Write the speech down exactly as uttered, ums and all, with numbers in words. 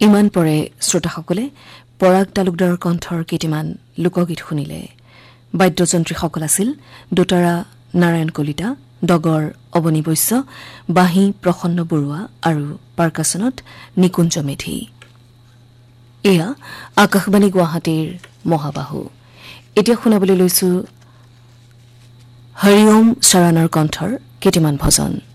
ইমান পৰে শ্ৰোতাসকলে পৰাগ তালুকদাৰৰ কণ্ঠৰ কেইটিমান লোকগীত শুনিলে। বাদ্যযন্ত্ৰীসকল আছিল দোতাৰা নাৰায়ণ কলিতা, ডগৰ অৱনী বৈশ্য, বাঁহী প্ৰসন্ন বৰুৱা আৰু পাৰ্কাছনত নিকুঞ্জ মেধি। এয়া আকাশবাণী গুৱাহাটীৰ মহাবাহু। এতিয়া শুনাবলৈ লৈছো হৰিওম চৰণৰ কণ্ঠৰ কেইটিমান ভজন।